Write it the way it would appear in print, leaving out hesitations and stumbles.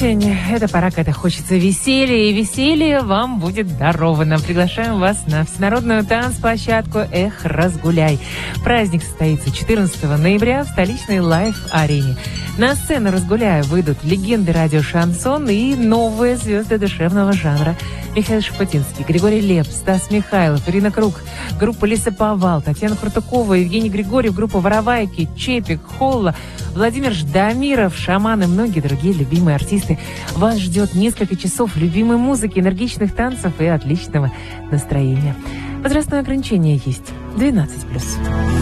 осень – это пора, когда хочется веселья, и веселье вам будет даровано. Приглашаем вас на всенародную танцплощадку «Эх, разгуляй». Праздник состоится 14 ноября в столичной лайв-арене. На сцену «Разгуляя» выйдут легенды радио «Шансон» и новые звезды душевного жанра. Михаил Шуфутинский, Григорий Лепс, Стас Михайлов, Ирина Круг, группа «Лесоповал», Татьяна Хуртукова, Евгений Григорьев, группа «Воровайки», Чепик, Холла, Владимир Ждамиров, Шаман и многие другие любимые артисты. Вас ждет несколько часов любимой музыки, энергичных танцев и отличного настроения. Возрастное ограничение есть 12+.